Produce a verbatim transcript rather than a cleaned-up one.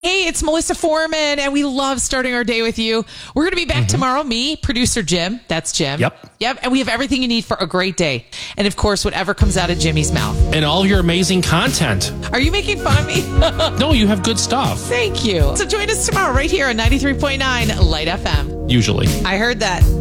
Hey, it's Melissa Foreman, and we love starting our day with you. We're going to be back mm-hmm. tomorrow. Me, producer Jim. That's Jim. Yep. Yep. And we have everything you need for a great day. And of course, whatever comes out of Jimmy's mouth. And all your amazing content. Are you making fun of me? No, you have good stuff. Thank you. So join us tomorrow right here on ninety-three point nine Light F M. Usually. I heard that.